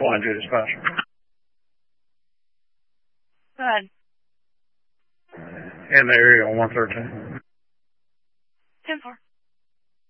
Flying J dispatch. Go ahead. In the area on 113.